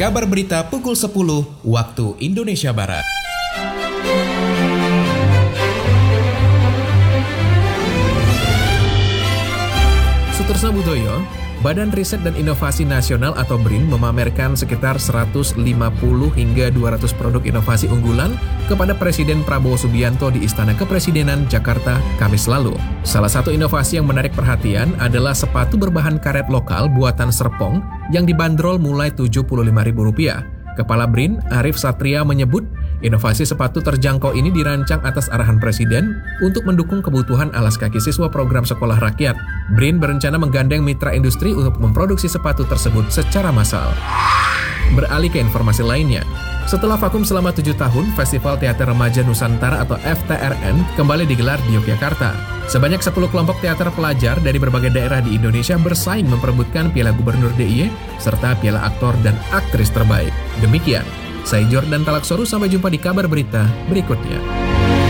Kabar Berita pukul 10 waktu Indonesia Barat. Sutorsna Budoyo, Badan Riset dan Inovasi Nasional atau BRIN memamerkan sekitar 150 hingga 200 produk inovasi unggulan kepada Presiden Prabowo Subianto di Istana Kepresidenan Jakarta Kamis lalu. Salah satu inovasi yang menarik perhatian adalah sepatu berbahan karet lokal buatan Serpong yang dibanderol mulai Rp75.000. Kepala BRIN, Arif Satria menyebut, inovasi sepatu terjangkau ini dirancang atas arahan Presiden untuk mendukung kebutuhan alas kaki siswa program sekolah rakyat. BRIN berencana menggandeng mitra industri untuk memproduksi sepatu tersebut secara massal. Beralih ke informasi lainnya. Setelah vakum selama 7 tahun, Festival Teater Remaja Nusantara atau FTRN kembali digelar di Yogyakarta. Sebanyak 10 kelompok teater pelajar dari berbagai daerah di Indonesia bersaing memperebutkan Piala Gubernur DIY serta Piala Aktor dan Aktris Terbaik. Demikian, saya Jordan Talaksoru, sampai jumpa di kabar berita berikutnya.